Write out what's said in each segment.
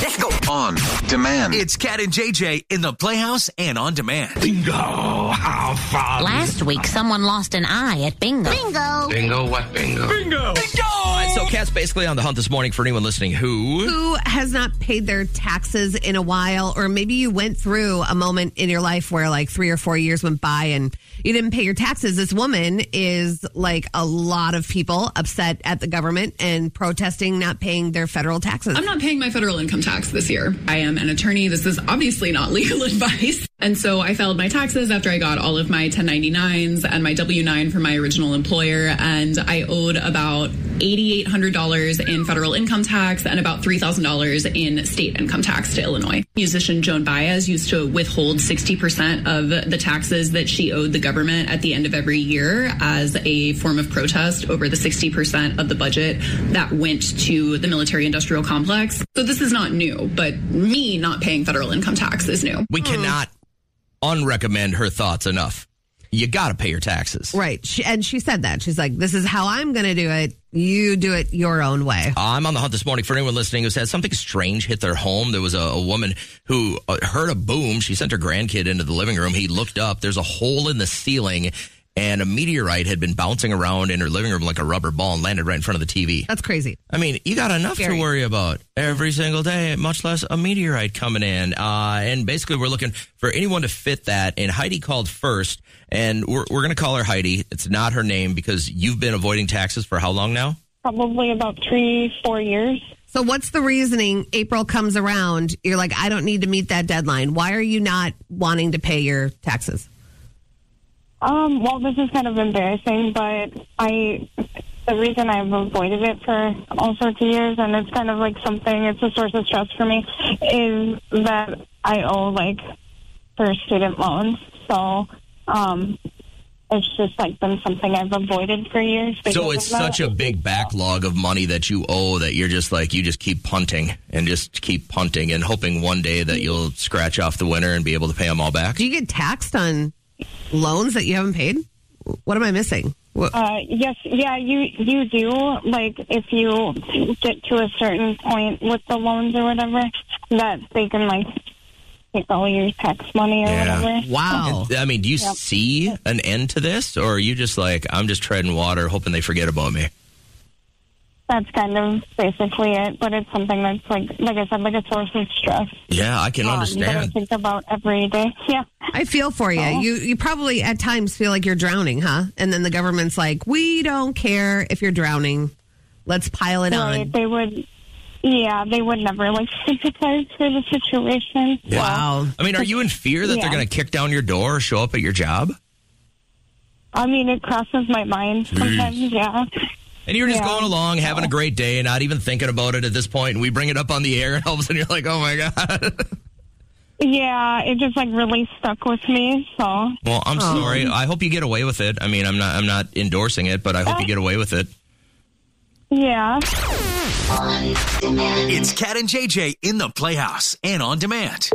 Let's go. On demand. It's Cat and JJ in the Playhouse and on demand. Bingo! How fun! Last week, someone lost an eye at bingo. Bingo. Bingo? What bingo? Bingo! All right, so Kat's basically on the hunt this morning for anyone listening Who has not paid their taxes in a while, or maybe you went through a moment in your life where like 3 or 4 years went by and you didn't pay your taxes. This woman is like a lot of people upset at the government and protesting not paying their federal taxes. I'm not paying my federal income tax this year. I am an attorney. This is obviously not legal advice. And so I filed my taxes after I got all of my 1099s and my W-9 from my original employer. And I owed about $8,800 in federal income tax and about $3,000 in state income tax to Illinois. Musician Joan Baez used to withhold 60% of the taxes that she owed the government at the end of every year as a form of protest over the 60% of the budget that went to the military-industrial complex. So this is not new, but me not paying federal income tax is new. We cannot unrecommend her thoughts enough. You got to pay your taxes. Right. She said that. She's like, this is how I'm going to do it. You do it your own way. I'm on the hunt this morning for anyone listening who's had something strange hit their home. There was a woman who heard a boom. She sent her grandkid into the living room. He looked up. There's a hole in the ceiling, and a meteorite had been bouncing around in her living room like a rubber ball and landed right in front of the TV. That's crazy. I mean, you got enough Scary. to worry about every single day, much less a meteorite coming in. And basically, we're looking for anyone to fit that. And Heidi called first, and we're going to call her Heidi. It's not her name because you've been avoiding taxes for how long now? Probably about 3-4 years. So what's the reasoning? April comes around. You're like, I don't need to meet that deadline. Why are you not wanting to pay your taxes? Well, this is kind of embarrassing, but the reason I've avoided it for all sorts of years, and it's kind of like it's a source of stress for me, is that I owe for student loans. So, it's just been something I've avoided for years. So it's such a big backlog of money that you owe that you're just you just keep punting and just keep punting and hoping one day that you'll scratch off the winner and be able to pay them all back. Do you get taxed on loans that you haven't paid? What am I missing? Yes, yeah, you do. If you get to a certain point with the loans or whatever, that they can take all your tax money or whatever. Wow. I mean, do you see an end to this, or are you just I'm just treading water, hoping they forget about me? That's kind of basically it, but it's something that's like I said, a source of stress. Yeah, I can That I understand. think about every day. Yeah. I feel for you. You probably at times feel like you're drowning, huh? And then the government's like, we don't care if you're drowning. Let's pile it on. They would. Yeah, they would never sympathize for the situation. Yeah. Wow. I mean, are you in fear that they're going to kick down your door or show up at your job? I mean, it crosses my mind sometimes, yeah. And you're just going along, having a great day, not even thinking about it at this point, and we bring it up on the air, and all of a sudden you're like, oh, my God. Yeah, it just really stuck with me, so. Well, I'm sorry. I hope you get away with it. I mean, I'm not endorsing it, but I hope you get away with it. Yeah. On demand. It's Cat and JJ in the Playhouse and on demand.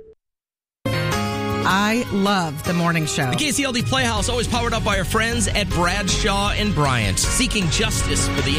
I love the morning show. The KCLD Playhouse, always powered up by our friends at Bradshaw and Bryant, seeking justice for the